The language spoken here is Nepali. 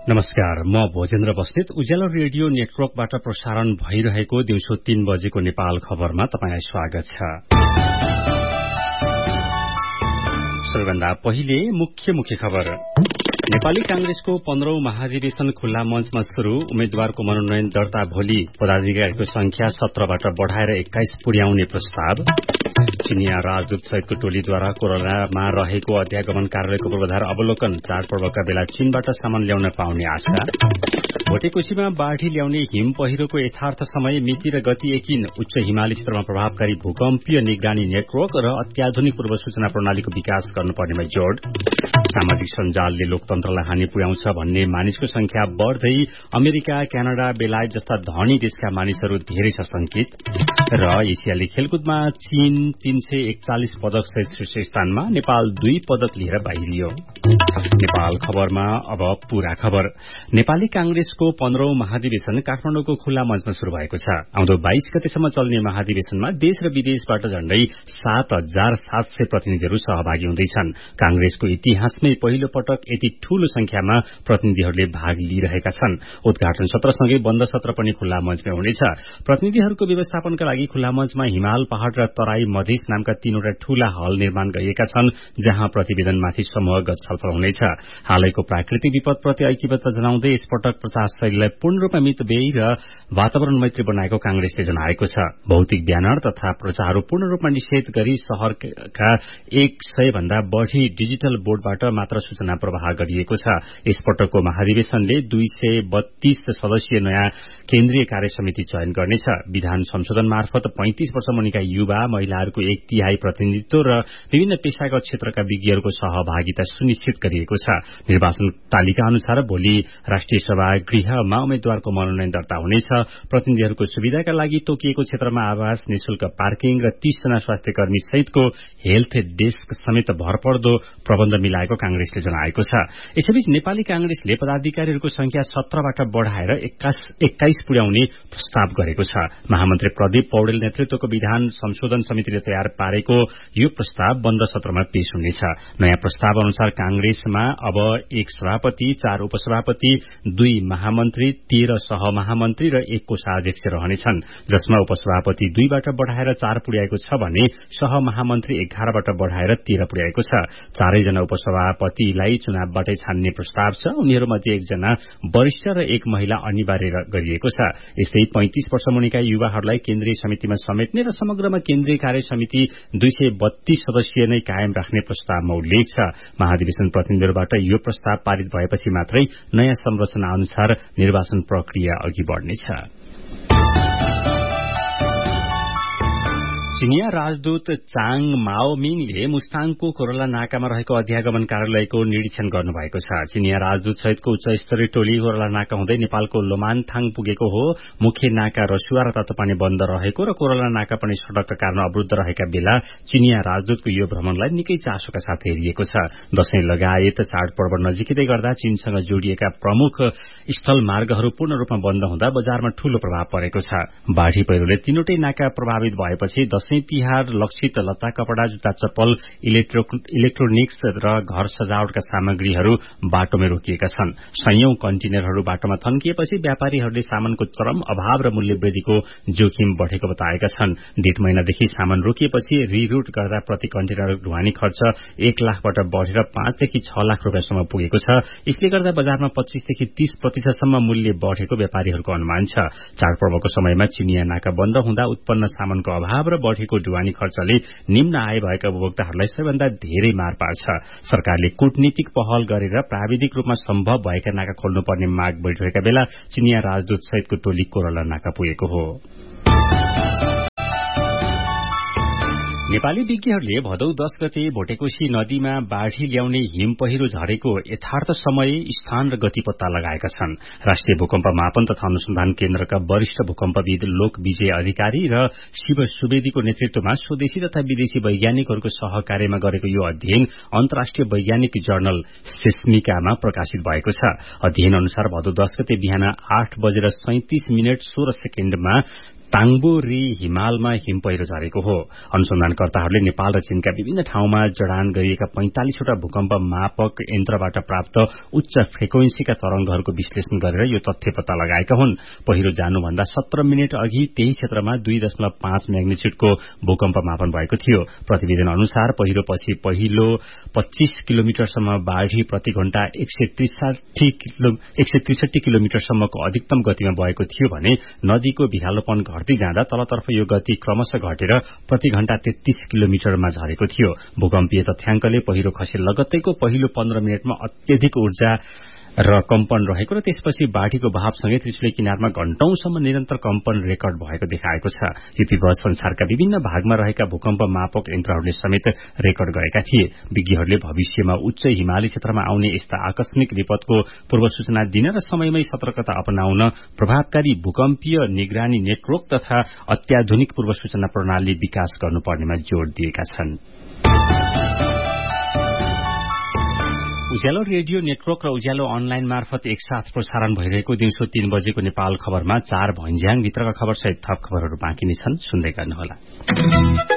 नमस्कार, म भोजेन्द्र बस्नेत। उज्यालो रेडियो नेटवर्कबाट प्रसारण भइरहेको दिउँसो 3 बजेको नेपाल खबरमा तपाईंलाई स्वागत छ। सबैभन्दा पहिले मुख्य खबर। नेपाली कांग्रेसको 15औं महाधिवेशन खुल्ला मंचमा शुरू। उम्मेद्वारको मनोनयन दर्ता भोलि। पदाधिकारीको संख्या 17 बाट बढ़ाएर 21 पुर्याउने प्रस्ताव। चिनिया राजदूत सहितको टोलीद्वारा कोरोनामा रहेको अध्यागमन कार्यालयको पूर्वाधार अवलोकन। चाडपर्वका बेला चीनबाट सामान ल्याउन पाउने आशा। भोटेकोशीमा बाढ़ी ल्याउने हिम पहिरोको यथार्थ समय, मिति र गति एकिन। उच्च हिमाली क्षेत्रमा प्रभावकारी भूकम्पीय निगरानी नेटवर्क र अत्याधुनिक पूर्व सूचना प्रणालीको विकास गर्नुपर्नेमा जोड़। सामाजिक सञ्जालले लोकतन्त्रलाई हानि पुर्याउँछ भन्ने मानिसको संख्या बढ़दै अमेरिका, क्यानाडा, बेलायत जस्ता धनी देशका मानिसहरू धेरै सशंकित। र एसियाली खेलकुदमा चीन 341 पदक सहित शीर्ष स्थानमा, नेपाल 2 पदक लिएर बाहिरियो। नेपाल खबरमा अब पूरा खबर। नेपाली कांग्रेसको 15औं महाधिवेशन काठमाडौँको खुल्ला मंचमा शुरू भएको छ। आउँदो 22 गतेसम्म चल्ने महाधिवेशनमा देश र विदेशबाट झण्डै 7700 प्रतिनिधिहरू सहभागी हुँदैछन्। कांग्रेसको इतिहासमै पहिलो पटक यति ठूलो संख्यामा प्रतिनिधिहरूले भाग लिइरहेका छन्। उद्घाटन सत्रसँगै बन्द सत्र पनि खुल्ला मंचमै हुनेछ। प्रतिनिधिहरूको व्यवस्थापनका लागि खुल्ला मंचमा हिमाल, पहाड़ र तराई मधेस नामका 3वटा ठूला हल निर्माण गरिएका छन्, जहाँ प्रतिवेदनमाथि समूहगत छलफल हुनेछ। हालैको प्राकृतिक विपदप्रति ऐक्यबद्ध जनाउँदै यसपटक प्रचार शैलीलाई पूर्ण रूपमा मितव्ययी र वातावरण मैत्री बनाएको कांग्रेसले जनाएको छ। भौतिक ब्यानर तथा प्रचारहरू पूर्ण रूपमा निषेध गरी शहरका 100 भन्दा बढ़ी डिजिटल बोर्डबाट मात्र सूचना प्रवाह गरिएको छ। यसपटकको महाधिवेशनले 232 सदस्यीय नयाँ केन्द्रीय कार्य समिति चयन गर्नेछ। विधान संशोधन मार्फत 35 वर्ष मुनिका युवा, महिलाहरूको 1/3 प्रतिनिधित्व र विभिन्न पेशागत क्षेत्रका विज्ञहरूको सहभागिता सुनिश्चित गरिएको छ। निर्वाचन तालिका अनुसार भोलि राष्ट्रिय सभा गृहमा उम्मेद्वारको मनोनयन दर्ता हुनेछ। प्रतिनिधिहरूको सुविधाका लागि तोकिएको क्षेत्रमा आवास, निशुल्क पार्किङ र 30 जना स्वास्थ्य कर्मी सहितको हेल्थ डेस्क समेत भरपर्दो प्रबन्ध मिलाएको कांग्रेसले जनाएको छ। यसैबीच नेपाली कांग्रेसले पदाधिकारीहरूको संख्या 17 बाट बढ़ाएर 21 पुर्याउने प्रस्ताव गरेको छ। महामन्त्री प्रदीप पौडेल नेतृत्वको विधान संशोधन समितिले तयार पारेको यो प्रस्ताव बन्द सत्रमा पेश हुनेछ। नयाँ प्रस्ताव अनुसार कांग्रेसमा अब 1 सभापति, 4 उपसभापति, 2 महामन्त्री, 13 सहमहामन्त्री र 1 कोषाध्यक्ष रहनेछन्, जसमा उपसभापति 2 बाट बढ़ाएर 4 पुर्याएको छ भने सहमहामन्त्री 11 बाट बढ़ाएर 13 पुर्याएको छ। 4 जना उपसभापतिलाई चुनावबाटै छान्ने प्रस्ताव छ। उनीहरूमध्ये 1 जना वरिष्ठ र 1 महिला अनिवार्य गरिएको छ। यस्तै 35 वर्ष मुनिका युवाहरूलाई केन्द्रीय समितिमा समेट्ने र समग्रमा केन्द्रीय कार्य समिति 232 सदस्यीय नै कायम राख्ने प्रस्तावमा उल्लेख छ। महाधिवेशन प्रतिनिधिहरूबाट यो प्रस्ताव पारित भएपछि मात्रै नयाँ संरचना अनुसार निर्वाचन प्रक्रिया अघि बढ़नेछ। चिनिया राजदूत चाङ माओमिङले मुस्ताङको कोरोला नाकामा रहेको अध्यागमन कार्यालयको निरीक्षण गर्नुभएको छ। चिनिया राजदूत सहितको उच्च स्तरीय टोली कोरोला नाका हुँदै नेपालको लोमानथाङ पुगेको हो। मुख्य नाका रसुवा र तातोपानी बन्द रहेको र कोरोला नाका पनि सड़कका कारण अवरुद्ध रहेका बेला चिनिया राजदूतको यो भ्रमणलाई निकै चासोका साथ हेरिएको छ। दशैं लगायत चाडपर्व नजिकै गर्दा चीनसँग जोडिएका प्रमुख स्थल मार्गहरू पूर्ण रूपमा बन्द हुँदा बजारमा ठूलो प्रभाव परेको छ। बाढ़ी पहिरोले 3वटै नाका प्रभावित भएपछि दशैं तिहार लक्षित लत्ता, कपड़ा, जुत्ता, चप्पल, इलेक्ट्रोनिक्स र घर सजावटका सामग्रीहरू बाटोमै रोकिएका छन्। सयौं कन्टेनरहरू बाटोमा थन्किएपछि व्यापारीहरूले सामानको चरम अभाव र मूल्य वृद्धिको जोखिम बढ़ेको बताएका छन्। 1.5 महिनादेखि सामान रोकिएपछि रिरूट गर्दा प्रति कन्टेनर ढुवानी खर्च 1 लाखबाट बढ़ेर 5 देखि 6 लाख रुपियाँसम्म पुगेको छ। यसले गर्दा बजारमा 25 देखि 30% सम्म मूल्य बढ़ेको व्यापारीहरूको अनुमान छ। चाडपर्वको समयमा चिनिया नाका बन्द हुँदा उत्पन्न सामानको अभाव र बढ़ेको ढुवानी खर्चले निम्न आय भएका उपभोक्ताहरूलाई सबैभन्दा धेरै मार पार्छ। सरकारले कूटनीतिक पहल गरेर प्राविधिक रूपमा सम्भव भएका नाका खोल्नुपर्ने माग बढ़िरहेका बेला चिनिया राजदूत सहितको टोली कोरोला नाका पुगेको हो। नेपाली विज्ञहरूले भदौ 10 गते भोटेकोशी नदीमा बाढ़ी ल्याउने हिम पहिरो झरेको यथार्थ समय, स्थान र गति पत्ता लगाएका छन्। राष्ट्रिय भूकम्प मापन तथा अनुसन्धान केन्द्रका वरिष्ठ भूकम्पविद लोक विजय अधिकारी र शिव सुवेदीको नेतृत्वमा स्वदेशी तथा विदेशी वैज्ञानिकहरूको सहकार्यमा गरेको यो अध्ययन अन्तर्राष्ट्रिय वैज्ञानिक जर्नल सेस्मिकामा प्रकाशित भएको छ। अध्ययन अनुसार भदौ 10 गते बिहान 8:37 16 सेकेण्डमा ताङबो री हिमालमा हिम पहिरो झरेको हो। अनुसन्धानकर्ताहरूले नेपाल र चीनका विभिन्न ठाउँमा जडान गरिएका 45वटा भूकम्प मापक यन्त्रबाट प्राप्त उच्च फ्रिक्वेन्सीका तरंगहरूको विश्लेषण गरेर यो तथ्य पत्ता लगाएका हुन्। पहिरो जानुभन्दा 17 मिनट अघि त्यही क्षेत्रमा 2.5 म्याग्निच्युडको भूकम्प मापन भएको थियो। प्रतिवेदन अनुसार पहिरोपछि पहिलो 25 किलोमिटरसम्म बाढ़ी प्रति घण्टा 163 किलोमिटरसम्मको अधिकतम गतिमा बहेको थियो भने नदीको भिरालोपन घट्दै जाँदा तलतर्फ यो गति क्रमशः घटेर प्रति घण्टा 33 किलोमिटरमा झरेको थियो। भूकम्पीय तथ्याङ्कले पहिरो खसे लगत्तैको पहिलो 15 मिनटमा अत्यधिक ऊर्जा र कम्पन रहेको र त्यसपछि बाढ़ीको बहावसँगै त्रिशुली किनारमा घण्टौंसम्म निरन्तर कम्पन रेकर्ड भएको देखाएको छ। यो विपद संसारका विभिन्न भागमा रहेका भूकम्प मापक यन्त्रहरूले समेत रेकर्ड गरेका थिए। विज्ञहरूले भविष्यमा उच्च हिमाली क्षेत्रमा आउने यस्ता आकस्मिक विपदको पूर्व सूचना दिन र समयमै सतर्कता अपनाउन प्रभावकारी भूकम्पीय निगरानी नेटवर्क तथा अत्याधुनिक पूर्व सूचना प्रणाली विकास गर्नुपर्नेमा जोड़ दिएका छन्। उज्यालो रेडियो नेटवर्क र उज्यालो अनलाइन मार्फत एकसाथ प्रसारण भइरहेको दिउँसो 3 बजेको नेपाल खबरमा 4 भञ्ज्याङ भित्रका खबर सहित थप खबरहरू बाँकी नै छन्। सुन्दै गर्नुहोला।